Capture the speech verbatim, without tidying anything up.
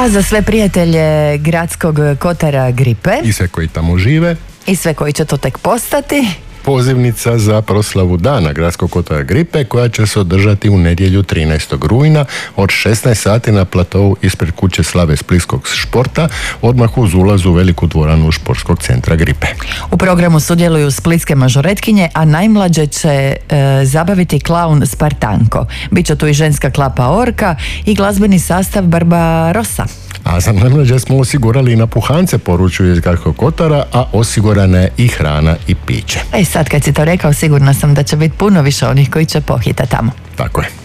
A za sve prijatelje Gradskog kotara Gripe i sve koji tamo žive i sve koji će to tek postati, pozivnica za proslavu Dana Gradskog kotara Gripe koja će se održati u nedjelju trinaestog rujna od šesnaest sati na platovu ispred kuće slave splitskog športa, odmah uz ulaz u veliku dvoranu športskog centra Gripe. U programu sudjeluju splitske mažoretkinje, a najmlađe će e, zabaviti klaun Spartanko. Biće tu i ženska klapa Orka i glazbeni sastav Barbarossa. A za najmlađe smo osigurali i napuhance, poručuje iz Gradskog kotara, a osigurana je i hrana i piće. E sad kad si to rekao, sigurna sam da će biti puno više onih koji će pohitati tamo. Tako je.